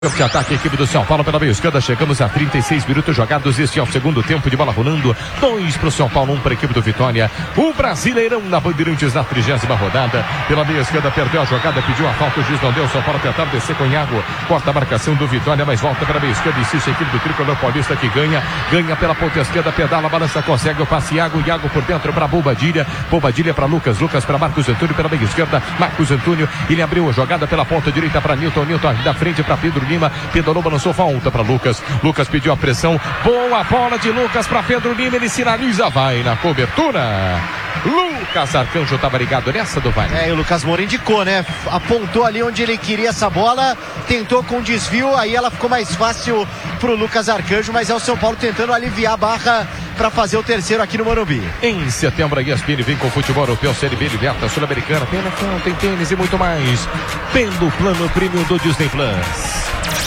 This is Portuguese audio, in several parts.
Que ataque a equipe do São Paulo pela meia esquerda. Chegamos a 36 minutos jogados. Este é o segundo tempo de bola rolando. 2 para o São Paulo, 1 para a equipe do Vitória. O Brasileirão na Bandeirantes na 30ª rodada. Pela meia esquerda perdeu a jogada, pediu a falta, o juiz não deu. São Paulo tentando descer com Iago. Corta a marcação do Vitória, mas volta para a meia esquerda. Insiste a equipe do Tricolor Paulista que ganha. Ganha pela ponta esquerda, pedala, balança, consegue o passe. Iago por dentro para Bobadilha. Bobadilha para Lucas para Marcos Antônio pela meia esquerda. Marcos Antônio, ele abriu a jogada pela ponta direita para Nilton da frente para Pedro Lima. Pedro balançou, falta para Lucas pediu a pressão, boa bola de Lucas para Pedro Lima, ele sinaliza, vai na cobertura. Lucas Arcanjo estava ligado nessa do Vale. E o Lucas Moura indicou, né? Apontou ali onde ele queria essa bola, tentou com desvio, aí ela ficou mais fácil pro Lucas Arcanjo, mas é o São Paulo tentando aliviar a barra para fazer o terceiro aqui no Morumbi. Em setembro, a ESPN vem com o futebol europeu, Série B, Liberta, Sul-Americana, tem NFL, tem tênis e muito mais. Pelo plano premium do Disney Plus.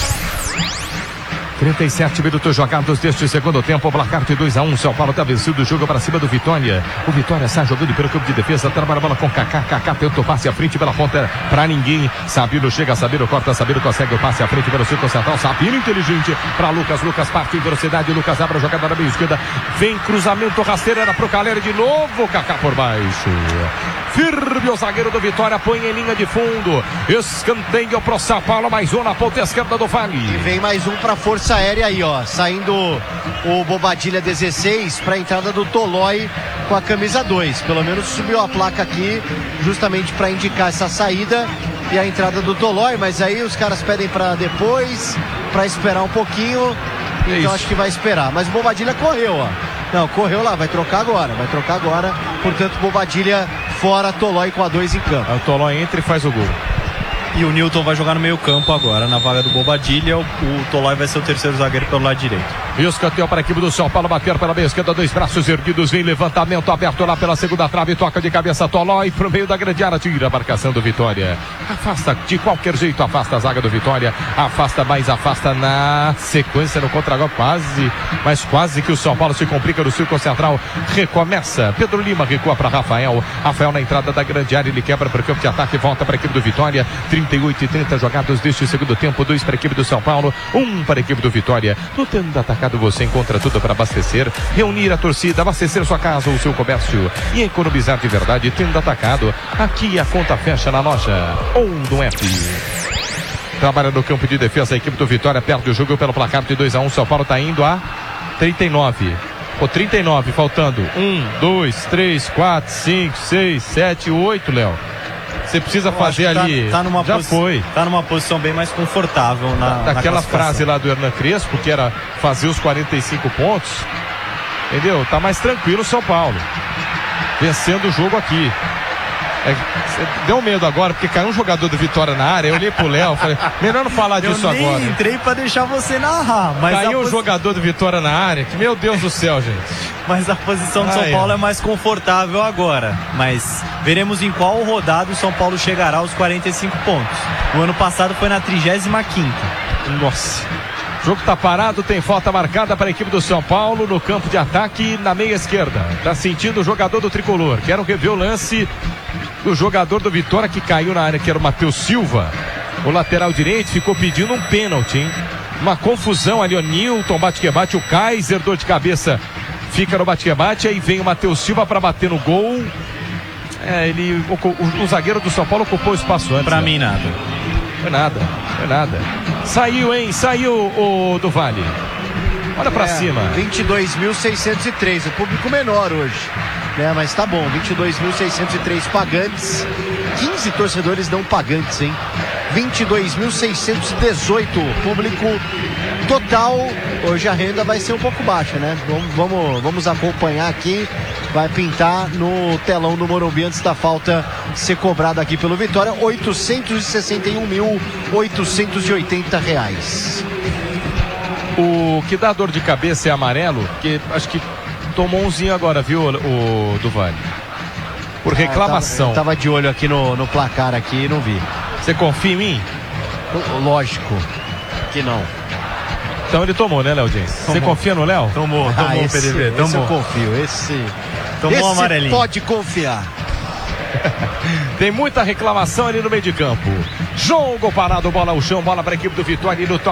37 minutos jogados deste segundo tempo, placar de 2-1, São Paulo está vencido o jogo para cima do Vitória. O Vitória sai jogando pelo campo de defesa, trabalha a bola com Kaká tenta o passe à frente pela ponta para ninguém. Sabino chega, Sabino corta, Sabino consegue o passe à frente pelo círculo central, Sabino inteligente para Lucas parte em velocidade, Lucas abre a jogada na meia esquerda, vem cruzamento rasteiro, era pro Caleri de novo, Kaká por baixo. Firme o zagueiro do Vitória, põe em linha de fundo, escanteio pro São Paulo, mais um na ponta esquerda do Vale. E vem mais um para força aérea aí, ó, saindo o Bobadilha 16 para a entrada do Tolói com a camisa 2, pelo menos subiu a placa aqui justamente para indicar essa saída e a entrada do Tolói, mas aí os caras pedem para depois, para esperar um pouquinho, então acho que vai esperar, mas o Bobadilha correu, ó. Não, correu lá, vai trocar agora, portanto Bobadilha fora, Tolói com a 2 em campo. O Tolói entra e faz o gol. E o Nilton vai jogar no meio campo agora, na vaga do Bobadilha. O Tolói vai ser o terceiro zagueiro pelo lado direito. E o escanteio para a equipe do São Paulo, bater pela meia esquerda, 2 braços erguidos, vem levantamento aberto lá pela segunda trave, toca de cabeça Tolói pro meio da grande área, tira a marcação do Vitória. Afasta de qualquer jeito, afasta a zaga do Vitória, afasta na sequência no contra-golpe, quase que o São Paulo se complica no círculo central, recomeça, Pedro Lima recua para Rafael na entrada da grande área, ele quebra para o campo de ataque, volta para a equipe do Vitória, 38 e 30 jogados deste segundo tempo, 2 para a equipe do São Paulo, 1 para a equipe do Vitória. No Tenda Atacado você encontra tudo para abastecer, reunir a torcida, abastecer sua casa ou seu comércio e economizar de verdade. Tenda Atacado, aqui a conta fecha na loja ou no app. Trabalha no campo de defesa, a equipe do Vitória perde o jogo pelo placar de 2-1, São Paulo está indo a 39. 39, faltando 1, 2, 3, 4, 5, 6, 7, 8, Léo. Você precisa fazer ali. Tá numa posição bem mais confortável daquela frase lá do Hernan Crespo, que era fazer os 45 pontos. Entendeu? Tá mais tranquilo o São Paulo. Vencendo o jogo aqui. Deu medo agora, porque caiu um jogador do Vitória na área. Eu olhei pro Léo, falei, melhor não falar disso agora. Eu nem entrei pra deixar você narrar. Mas caiu um jogador do Vitória na área, que meu Deus do céu, gente. Mas a posição do São Paulo é mais confortável agora. Mas veremos em qual rodada o São Paulo chegará aos 45 pontos. O ano passado foi na 35ª. Nossa. O jogo tá parado, tem falta marcada para a equipe do São Paulo no campo de ataque na meia esquerda. Tá sentindo o jogador do Tricolor. Quero rever o lance do jogador do Vitória que caiu na área, que era o Matheus Silva. O lateral direito ficou pedindo um pênalti, hein? Uma confusão ali, o Nilton bate-que-bate, o Kaiser, dor de cabeça, fica no bate-que-bate, aí vem o Matheus Silva para bater no gol. O zagueiro do São Paulo ocupou o espaço antes. Pra mim nada. Foi nada. Saiu, hein? Saiu o do Vale. Olha pra cima. 22.603, o público menor hoje, né? Mas tá bom, 22.603 pagantes, 15 torcedores não pagantes, hein? 22.618 público total. Hoje a renda vai ser um pouco baixa, né? Vamos acompanhar aqui. Vai pintar no telão do Morumbi antes da falta ser cobrada aqui pelo Vitória. R$ 861.880. O que dá dor de cabeça é amarelo, que acho que tomou umzinho agora, viu, o do Vale? Por reclamação. Eu tava de olho aqui no placar aqui e não vi. Você confia em mim? Lógico que não. Então ele tomou, né, Léo James? Você confia no Léo? Tomou, PDB. Esse eu confio, tomou um amarelinho. Pode confiar. Tem muita reclamação ali no meio de campo. Jogo parado, bola ao chão, bola para a equipe do Vitória. E no